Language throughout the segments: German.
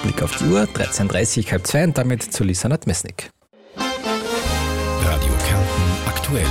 Blick auf die Uhr, 13.30 halb 2 und damit zu Lisa Nadmesnik. Radio Kärnten aktuell.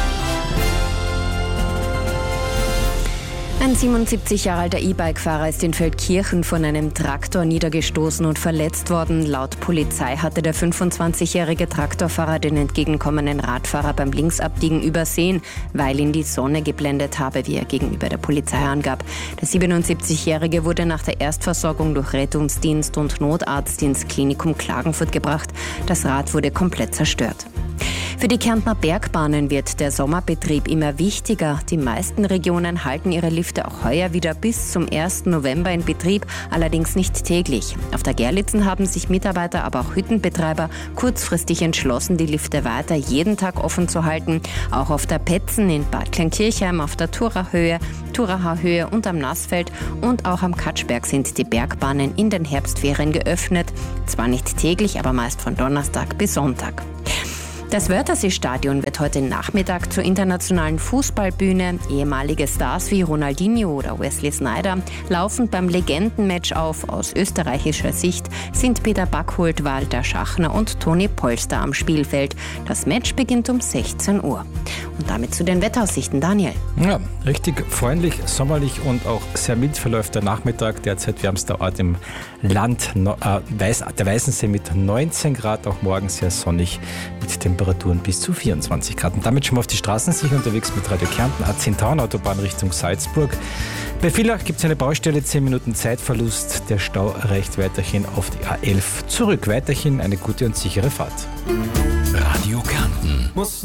Ein 77 Jahre alter E-Bike-Fahrer ist in Feldkirchen von einem Traktor niedergestoßen und verletzt worden. Laut Polizei hatte der 25-jährige Traktorfahrer den entgegenkommenden Radfahrer beim Linksabbiegen übersehen, weil ihn die Sonne geblendet habe, wie er gegenüber der Polizei angab. Der 77-jährige wurde nach der Erstversorgung durch Rettungsdienst und Notarzt ins Klinikum Klagenfurt gebracht. Das Rad wurde komplett zerstört. Für die Kärntner Bergbahnen wird der Sommerbetrieb immer wichtiger. Die meisten Regionen halten ihre Lifte auch heuer wieder bis zum 1. November in Betrieb, allerdings nicht täglich. Auf der Gerlitzen haben sich Mitarbeiter, aber auch Hüttenbetreiber kurzfristig entschlossen, die Lifte weiter jeden Tag offen zu halten. Auch auf der Petzen in Bad Kleinkirchheim, auf der Turacher Höhe und am Nassfeld und auch am Katschberg sind die Bergbahnen in den Herbstferien geöffnet. Zwar nicht täglich, aber meist von Donnerstag bis Sonntag. Das Wörthersee-Stadion wird heute Nachmittag zur internationalen Fußballbühne. Ehemalige Stars wie Ronaldinho oder Wesley Sneijder laufen beim Legendenmatch auf. Aus österreichischer Sicht sind Peter Backholt, Walter Schachner und Toni Polster am Spielfeld. Das Match beginnt um 16 Uhr. Und damit zu den Wetteraussichten, Daniel. Ja, richtig freundlich, sommerlich und auch sehr mild verläuft der Nachmittag. Derzeit wärmster Ort im Land, der Weißensee mit 19 Grad, auch morgen sehr sonnig mit Temperaturen bis zu 24 Grad. Und damit schon mal auf die Straßen sicher unterwegs mit Radio Kärnten, A10 Town, Autobahn Richtung Salzburg. Bei Villach gibt es eine Baustelle, 10 Minuten Zeitverlust. Der Stau reicht weiterhin auf die A11 zurück. Weiterhin eine gute und sichere Fahrt. Radio Kärnten.